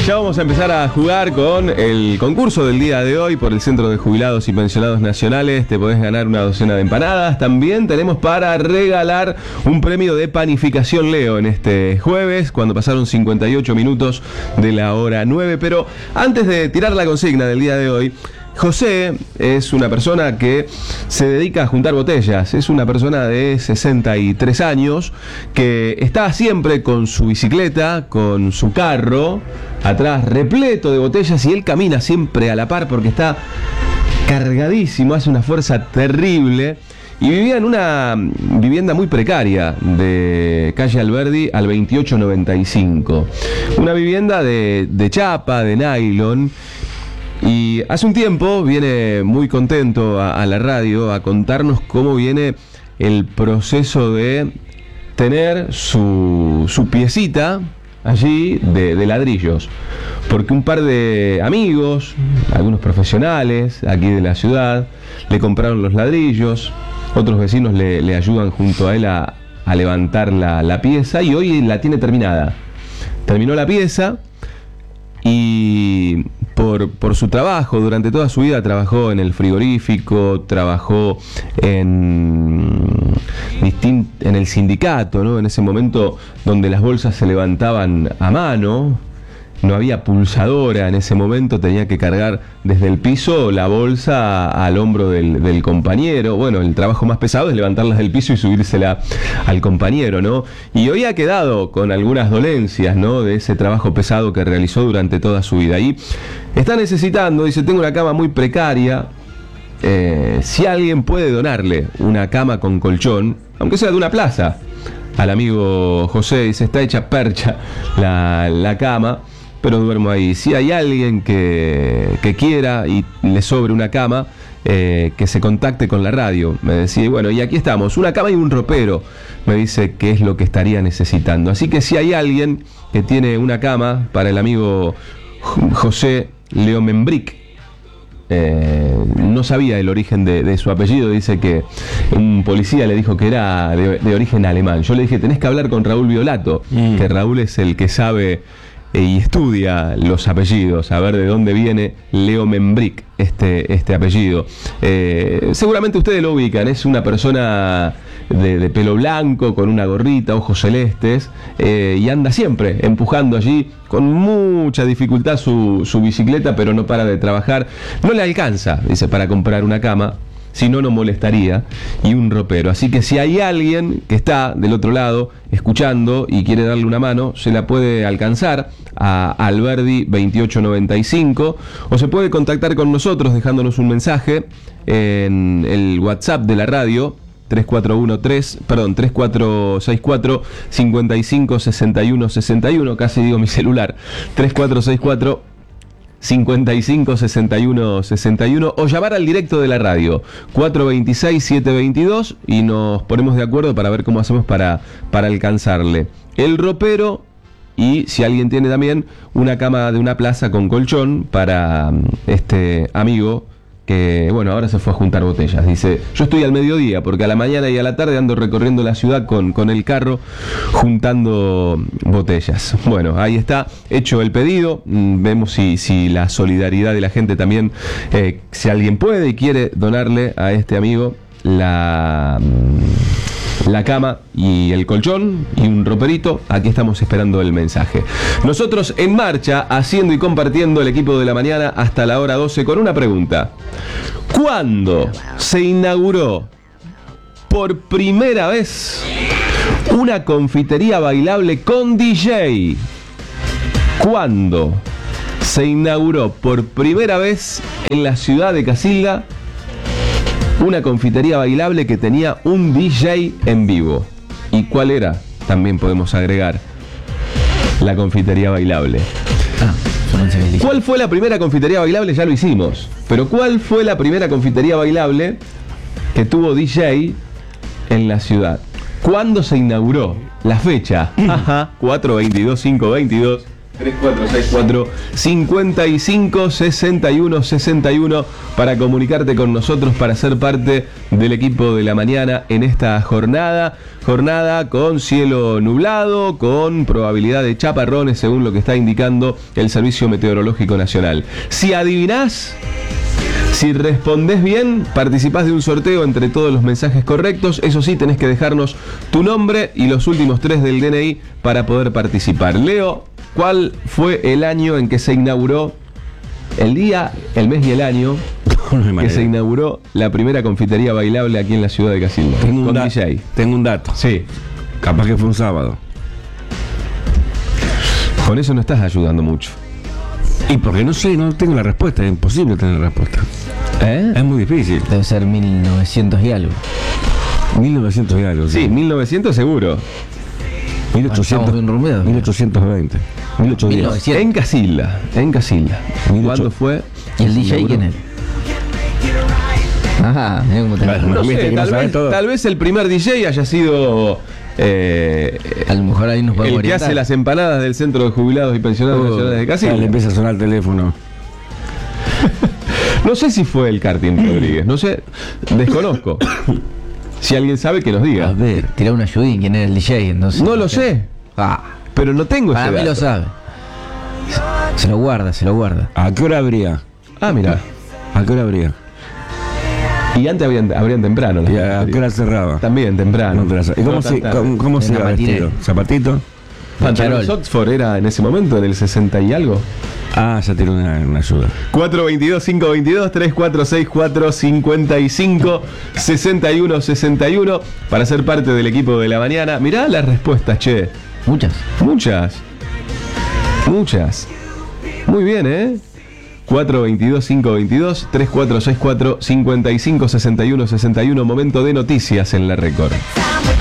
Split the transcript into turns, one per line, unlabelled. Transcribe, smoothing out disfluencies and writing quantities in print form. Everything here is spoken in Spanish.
Ya vamos a empezar a jugar con el concurso del día de hoy por el Centro de Jubilados y Pensionados Nacionales. Te podés ganar una docena de empanadas. También tenemos para regalar un premio de panificación Leo en este jueves, cuando pasaron 58 minutos de la hora 9. Pero antes de tirar la consigna del día de hoy, José es una persona que se dedica a juntar botellas. Es una persona de 63 años que está siempre con su bicicleta, con su carro, atrás repleto de botellas, y él camina siempre a la par porque está cargadísimo, hace una fuerza terrible. Y vivía en una vivienda muy precaria de calle Alberdi al 2895. Una vivienda de chapa, de nylon. Y hace un tiempo viene muy contento a la radio a contarnos cómo viene el proceso de tener su piecita allí de ladrillos. Porque un par de amigos, algunos profesionales aquí de la ciudad, le compraron los ladrillos. Otros vecinos le ayudan junto a él a levantar la pieza, y hoy la tiene terminada. Terminó la pieza y por su trabajo, durante toda su vida trabajó en el frigorífico, trabajó en el sindicato, ¿no? En ese momento donde las bolsas se levantaban a mano. No había pulsadora en ese momento, tenía que cargar desde el piso la bolsa al hombro del compañero. Bueno, el trabajo más pesado es levantarlas del piso y subírsela al compañero, ¿no? Y hoy ha quedado con algunas dolencias, ¿no?, de ese trabajo pesado que realizó durante toda su vida. Y está necesitando, dice, tengo una cama muy precaria. Si alguien puede donarle una cama con colchón, aunque sea de una plaza, al amigo José, dice, está hecha percha la cama, pero duermo ahí. Si hay alguien que quiera y le sobre una cama, que se contacte con la radio. Me decía, y bueno, y aquí estamos, una cama y un ropero, me dice que es lo que estaría necesitando. Así que si hay alguien que tiene una cama para el amigo José Leomembrick, no sabía el origen de su apellido. Dice que un policía le dijo que era de origen alemán. Yo le dije, tenés que hablar con Raúl Violato, que Raúl es el que sabe y estudia los apellidos, a ver de dónde viene Leomembrick, este apellido. Seguramente ustedes lo ubican, es una persona de pelo blanco, con una gorrita, ojos celestes, y anda siempre empujando allí con mucha dificultad su bicicleta, pero no para de trabajar. No le alcanza, dice, para comprar una cama, si no, no molestaría, y un ropero. Así que si hay alguien que está del otro lado escuchando y quiere darle una mano, se la puede alcanzar a Alberdi 2895, o se puede contactar con nosotros dejándonos un mensaje en el WhatsApp de la radio, 3464 55 61 61, casi digo mi celular, 3464 55 61 61, o llamar al directo de la radio 426-722 y nos ponemos de acuerdo para ver cómo hacemos para alcanzarle el ropero. Y si alguien tiene también una cama de una plaza con colchón para este amigo que, bueno, ahora se fue a juntar botellas. Dice, yo estoy al mediodía porque a la mañana y a la tarde ando recorriendo la ciudad con el carro juntando botellas. Bueno, ahí está hecho el pedido. Vemos si la solidaridad de la gente también, si alguien puede y quiere donarle a este amigo la cama y el colchón y un roperito. Aquí estamos esperando el mensaje. Nosotros en marcha, haciendo y compartiendo el equipo de la mañana hasta la hora 12 con una pregunta. ¿Cuándo se inauguró por primera vez una confitería bailable con DJ? ¿Cuándo se inauguró por primera vez en la ciudad de Casilda una confitería bailable que tenía un DJ en vivo? ¿Y cuál era? También podemos agregar la confitería bailable. ¿Cuál fue la primera confitería bailable? Ya lo hicimos. Pero ¿cuál fue la primera confitería bailable que tuvo DJ en la ciudad? ¿Cuándo se inauguró? La fecha. Ajá. 422-522. 3464 55 61 61 para comunicarte con nosotros, para ser parte del equipo de la mañana en esta jornada con cielo nublado, con probabilidad de chaparrones según lo que está indicando el Servicio Meteorológico Nacional. Si adivinás, si respondés bien, participás de un sorteo entre todos los mensajes correctos. Eso sí, tenés que dejarnos tu nombre y los últimos 3 del DNI para poder participar. Leo, ¿cuál fue el año en que se inauguró, el día, el mes y el año que se inauguró la primera confitería bailable aquí en la ciudad de Casilda?
Tengo un dato.
Sí.
Capaz que fue un sábado.
Con eso no estás ayudando mucho.
Y porque no sé, no tengo la respuesta, es imposible tener la respuesta. Es muy difícil.
Debe ser 1900 y algo.
1900 y algo.
Sí, 1900 seguro.
1800, 1820. 1810.
En Casilda. ¿Cuándo fue?
¿Y el DJ quién es? Ajá, mira cómo te
No sé, tal vez el primer DJ haya sido
a lo mejor ahí nos podemos
el que hace las empanadas del Centro de Jubilados y Pensionados Nacionales de Casilda.
Le empieza a sonar el teléfono.
No sé si fue el Karting Rodríguez, no sé, desconozco. Si alguien sabe, que nos diga.
A ver, tira un ayudín, ¿quién era el DJ? Entonces,
no lo sé, pero no tengo ese
para mí
dato.
lo sabe. Se lo guarda.
¿A qué hora habría?
Mira.
¿A qué hora habría?
Y antes abrían temprano.
¿Y a qué hora cerraba?
También temprano.
¿Y cómo se iba vestido? ¿Zapatito?
Pantalón Oxford era en ese momento, en el 60 y algo.
Ya tiene una ayuda.
422-522, 3464-55-61-61 para ser parte del equipo de la mañana. Mirá las respuestas, che. Muchas. Muy bien, 422-522, 3464-55-61-61. Momento de noticias en la Record.